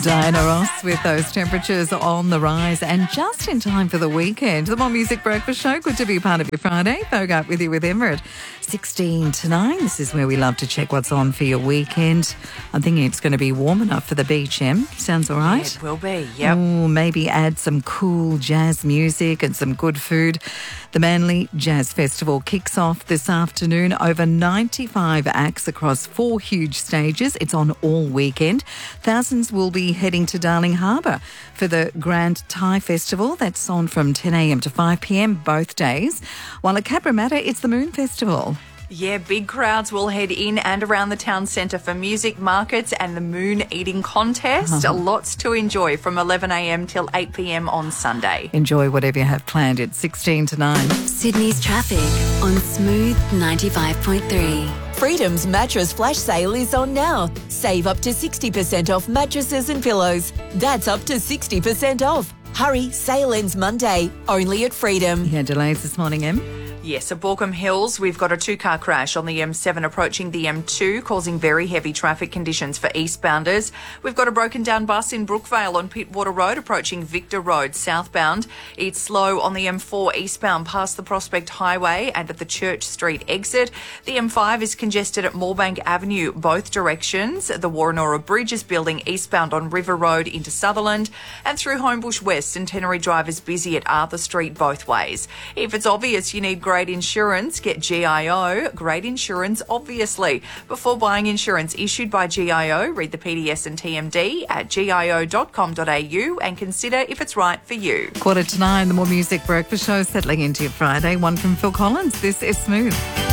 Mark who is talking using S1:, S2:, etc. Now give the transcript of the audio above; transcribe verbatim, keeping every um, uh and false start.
S1: Diana Ross with those temperatures on the rise and just in time for the weekend. The More Music Breakfast Show. Good to be part of your Friday. Bogart with you with Emma at sixteen to nine. This is where we love to check what's on for your weekend. I'm thinking it's going to be warm enough for the beach, Em. Sounds all right?
S2: Yeah, it will be, yep.
S1: Ooh, maybe add some cool jazz music and some good food. The Manly Jazz Festival kicks off this afternoon. Over ninety-five acts across four huge stages. It's on all weekend. Thousands will be heading to Darling Harbour for the Grand Thai Festival. That's on from ten a.m. to five p.m. both days. While at Cabramatta, it's the Moon Festival.
S2: Yeah, big crowds will head in and around the town centre for music, markets and the moon eating contest.
S1: Uh-huh.
S2: Lots to enjoy from eleven a.m. till eight p.m. on Sunday.
S1: Enjoy whatever you have planned. It's sixteen to nine.
S3: Sydney's traffic on Smooth ninety-five point three.
S4: Freedom's mattress flash sale is on now. Save up to sixty percent off mattresses and pillows. That's up to sixty percent off. Hurry, sale ends Monday, only at Freedom.
S1: Yeah, delays this morning, Em.
S2: Yes, at Borkham Hills, we've got a two-car crash on the M seven approaching the M two, causing very heavy traffic conditions for eastbounders. We've got a broken-down bus in Brookvale on Pittwater Road approaching Victor Road southbound. It's slow on the M four eastbound past the Prospect Highway and at the Church Street exit. The M five is congested at Moorebank Avenue both directions. The Warrenora Bridge is building eastbound on River Road into Sutherland. And through Homebush West, Centenary Drive is busy at Arthur Street both ways. If it's obvious you need great insurance, get G I O. Great insurance, obviously. Before buying insurance issued by G I O, read the P D S and T M D at G I O dot com dot A U and consider if it's right for you.
S1: Quarter to nine, the More Music Breakfast Show settling into your Friday. One from Phil Collins. This is Smooth.